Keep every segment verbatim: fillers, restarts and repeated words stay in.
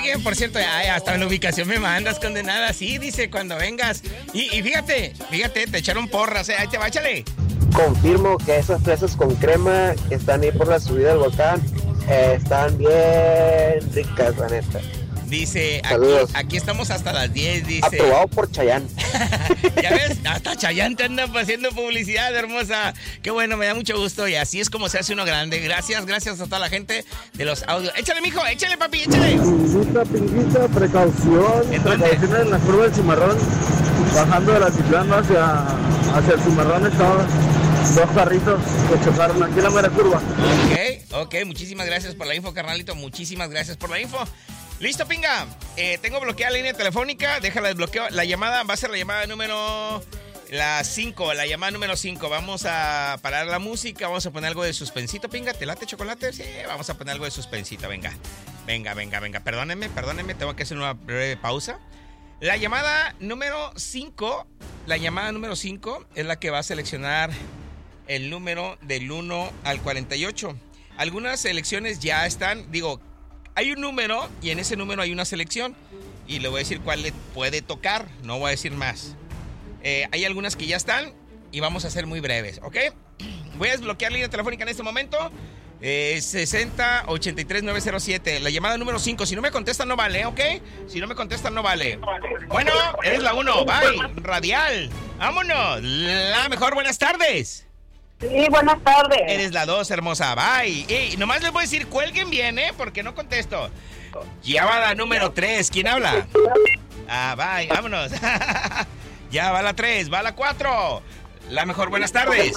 Oye, por cierto, ay, hasta en la ubicación me mandas, condenada. Sí, dice, cuando vengas. Y, y fíjate, fíjate, te echaron porras, eh. Ahí te va, échale. Confirmo que esas fresas con crema que están ahí por la subida del volcán eh, están bien ricas, la neta. Dice, aquí, aquí estamos hasta las diez, dice. Aprobado por Chayanne. Ya ves, hasta Chayanne te anda haciendo publicidad, hermosa. Qué bueno, me da mucho gusto y así es como se hace uno grande. Gracias, gracias a toda la gente de los audios. Échale, mijo, échale, papi, échale. Pinguita, pinguita, precaución. ¿En precaución en la curva del Cimarrón. Bajando de la Citlán hacia, hacia el Cimarrón estaban dos carritos que chocaron aquí en la mera curva. Ok, ok, muchísimas gracias por la info, carnalito. Muchísimas gracias por la info. Listo, pinga. Eh, tengo bloqueada la línea telefónica. Déjala desbloqueo. La llamada va a ser la llamada número... La cinco, la llamada número cinco. Vamos a parar la música. Vamos a poner algo de suspensito, pinga. ¿Te late, chocolate? Sí, vamos a poner algo de suspensito. Venga, venga, venga, venga. Perdónenme, perdónenme. Tengo que hacer una breve pausa. La llamada número cinco. La llamada número cinco es la que va a seleccionar el número del uno al cuarenta y ocho. Algunas selecciones ya están, digo... Hay un número y en ese número hay una selección y le voy a decir cuál le puede tocar, no voy a decir más. Eh, hay algunas que ya están y vamos a ser muy breves, ¿ok? Voy a desbloquear la línea telefónica en este momento. Eh, sesenta ochenta y tres nueve cero siete, la llamada número cinco. Si no me contestan no vale, ¿ok? Si no me contestan no vale. Bueno, eres la uno, bye, radial. Vámonos, la mejor, buenas tardes. Sí, buenas tardes. Eres la dos, hermosa. Bye. Y nomás les voy a decir, cuelguen bien, ¿eh? Porque no contesto. Llamada número tres. ¿Quién habla? Ah, bye. Vámonos. Ya va la tres, va la cuatro. La mejor, buenas tardes.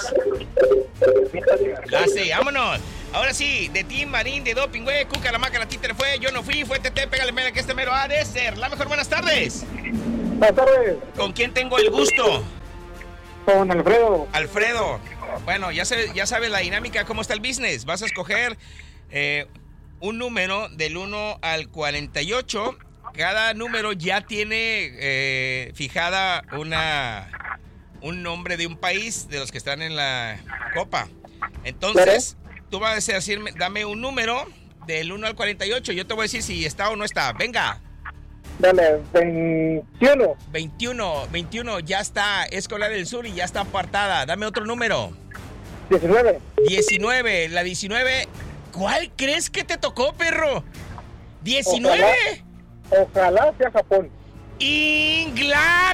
La sí, vámonos. Ahora sí, de Team Marín, de Doping, güey. Cuca, la máquina, títere fue. Yo no fui, fue T T. Pégale, mera, que este mero ha de ser. La mejor, buenas tardes. Buenas tardes. ¿Con quién tengo el gusto? Con Alfredo. Alfredo. Bueno, ya, se, ya sabes la dinámica, cómo está el business. Vas a escoger eh, un número del uno al cuarenta y ocho. Cada número ya tiene eh, fijada una un nombre de un país de los que están en la copa. Entonces, tú vas a decirme, dame un número del uno al cuarenta y ocho. Yo te voy a decir si está o no está. Venga. Dale, veintiuno. veintiuno, veintiuno, ya está. Es Corea del Sur y ya está apartada. Dame otro número. diecinueve. diecinueve, la diecinueve. ¿Cuál crees que te tocó, perro? ¿diecinueve? Ojalá, ojalá sea Japón. ¡Inglaterra!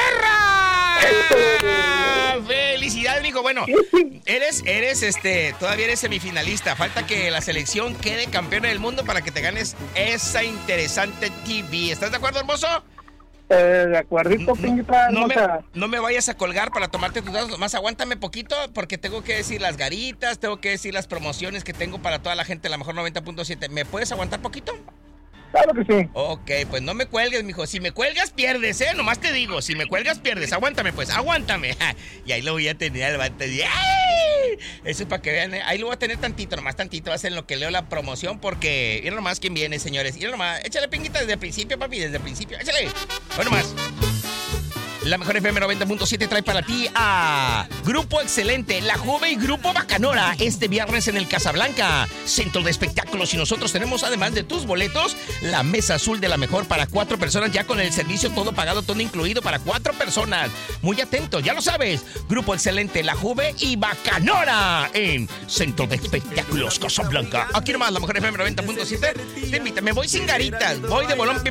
¡Felicidades, mijo! Bueno, eres, eres, este, todavía eres semifinalista. Falta que la selección quede campeona del mundo para que te ganes esa interesante T V. ¿Estás de acuerdo, hermoso? Eh, de acuerdito, pinguita. No, no, me, no me vayas a colgar para tomarte tus datos. Más aguántame poquito porque tengo que decir las garitas, tengo que decir las promociones que tengo para toda la gente, la mejor noventa punto siete. ¿Me puedes aguantar poquito? Claro que sí. Ok, pues no me cuelgues, mijo. Si me cuelgas, pierdes, ¿eh? Nomás te digo, si me cuelgas, pierdes. Aguántame, pues, aguántame. Y ahí lo voy a tener al vato. ¡Ay! Eso es para que vean, ¿eh? Ahí lo voy a tener tantito, nomás tantito. Va a ser en lo que leo la promoción porque... Miren nomás quién viene, señores. Miren nomás. Échale pinguita desde el principio, papi, desde el principio. Échale. Bueno, más. La mejor F M noventa punto siete trae para ti a Grupo Excelente, La Juve y Grupo Bacanora este viernes en el Casablanca, Centro de Espectáculos. Y nosotros tenemos, además de tus boletos, la mesa azul de la mejor para cuatro personas, ya con el servicio todo pagado, todo incluido para cuatro personas. Muy atentos, ya lo sabes. Grupo Excelente, La Juve y Bacanora en Centro de Espectáculos Casablanca. Aquí nomás, la mejor F M noventa punto siete. Te invita, me voy sin garitas, voy de bolón.